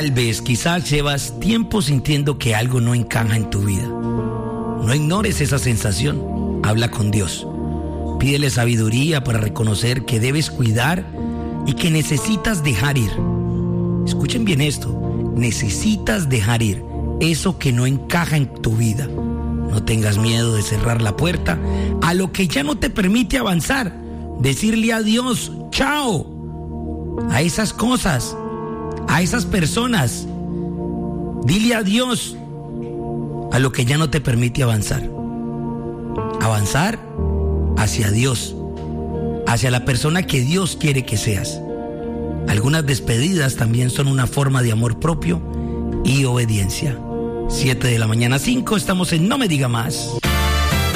Tal vez, quizás llevas tiempo sintiendo que algo no encaja en tu vida. No ignores esa sensación. Habla con Dios. Pídele sabiduría para reconocer que debes cuidar y que necesitas dejar ir. Escuchen bien esto. Necesitas dejar ir eso que no encaja en tu vida. No tengas miedo de cerrar la puerta a lo que ya no te permite avanzar. Decirle adiós, chao, a esas cosas, a esas personas. Dile adiós a lo que ya no te permite avanzar. Avanzar hacia Dios, hacia la persona que Dios quiere que seas. Algunas despedidas también son una forma de amor propio y obediencia. 7 de la mañana, 5, estamos en No Me Diga Más.